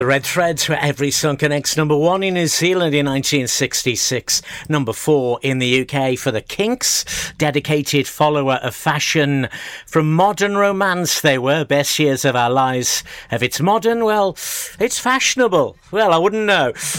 The Red Threads were Every Sunken X, number 1 in New Zealand in 1966, number 4 in the UK for the Kinks, dedicated follower of fashion. From modern romance they were, best years of our lives. If it's modern, well, it's fashionable. Well, I wouldn't know.